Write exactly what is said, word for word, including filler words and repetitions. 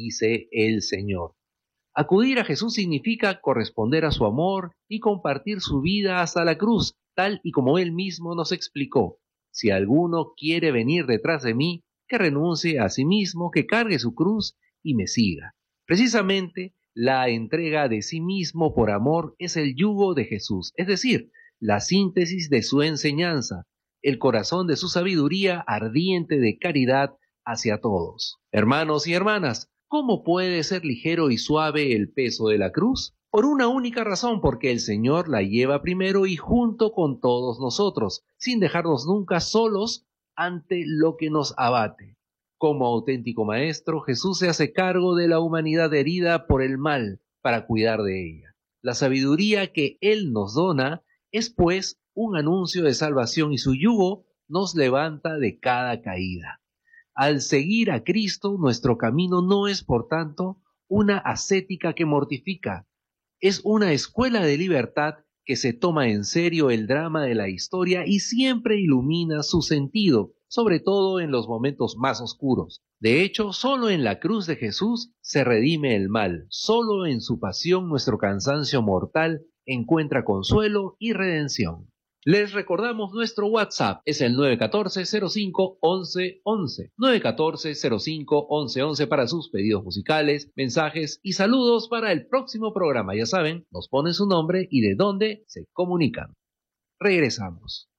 dice el Señor. Acudir a Jesús significa corresponder a su amor y compartir su vida hasta la cruz, tal y como Él mismo nos explicó. Si alguno quiere venir detrás de mí, que renuncie a sí mismo, que cargue su cruz y me siga. Precisamente, la entrega de sí mismo por amor es el yugo de Jesús, es decir, la síntesis de su enseñanza, el corazón de su sabiduría ardiente de caridad hacia todos. Hermanos y hermanas, ¿cómo puede ser ligero y suave el peso de la cruz? Por una única razón, porque el Señor la lleva primero y junto con todos nosotros, sin dejarnos nunca solos ante lo que nos abate. Como auténtico Maestro, Jesús se hace cargo de la humanidad herida por el mal para cuidar de ella. La sabiduría que Él nos dona es, pues, un anuncio de salvación y su yugo nos levanta de cada caída. Al seguir a Cristo, nuestro camino no es, por tanto, una ascética que mortifica. Es una escuela de libertad que se toma en serio el drama de la historia y siempre ilumina su sentido, sobre todo en los momentos más oscuros. De hecho, solo en la cruz de Jesús se redime el mal. Solo en su pasión nuestro cansancio mortal encuentra consuelo y redención. Les recordamos nuestro WhatsApp, es el nueve uno cuatro, cero cinco, once once, nueve uno cuatro, cero cinco, once once para sus pedidos musicales, mensajes y saludos para el próximo programa. Ya saben, nos ponen su nombre y de dónde se comunican. Regresamos.